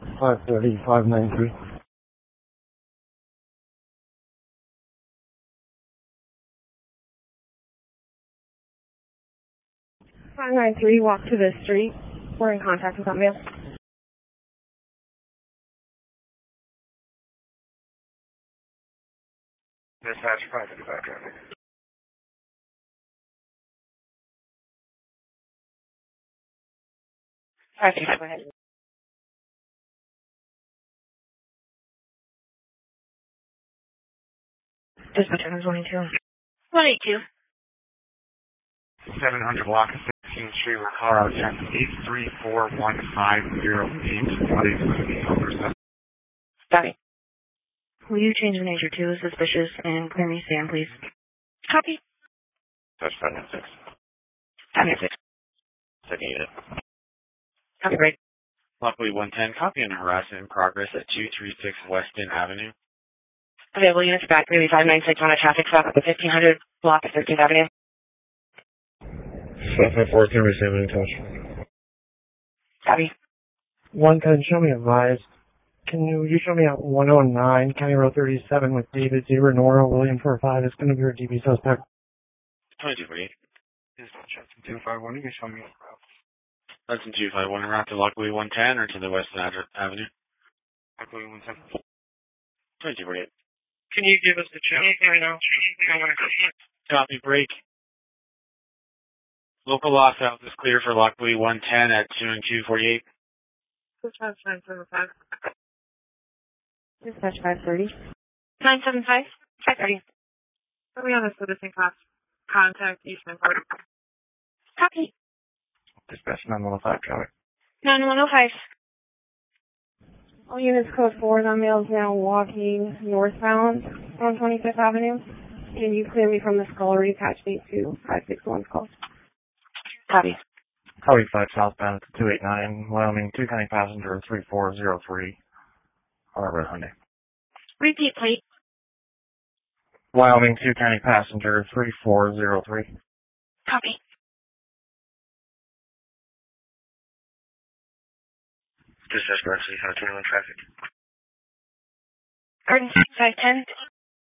530, 593. 593, walk to the street. We're in contact with somebody else. Dispatch 555 traffic. Okay, go ahead. Dispatch 122. 182. 700 block of 16th Street, Colorado, Texas, 8341508. What is the Copy. Will you change the nature to suspicious and clear me stand, please? Copy. Touch 596. 596. Second unit. Copy, break. Luckily 110, copy and harassment in progress at 236 Weston Avenue. Available units back, maybe 596 on a traffic stop at the 1500 block of 13th Avenue. 554, can we save any touch? Copy. 110, show me advised. Can you show me at 109, County Road 37 with David 0, Nora, William 45. It's going to be your DB suspect. 2248. Dispatch 251, you can show me. That's in 251, route to Luckily 110 or to the Weston Avenue? Luckily 110. 2248. Can you give us the check right now? Copy, break. Local law south is clear for Luckily 110 at 2 and 248. Dispatch 975. Dispatch 530. 975. 530. Are we on a citizen contact Eastman Park? Copy. Dispatch 9105, traffic. 9105. All units code 4, the male is now walking northbound on 25th Avenue. Can you clear me from the scullery, patch me to 561's call? Copy. Copy 5 southbound to 289, Wyoming, 2 county passenger 3403, Red Hyundai. Repeat, please. Wyoming, 2 county passenger 3403. Copy. Dispatch Garcia, how to turn on traffic. Garden 510.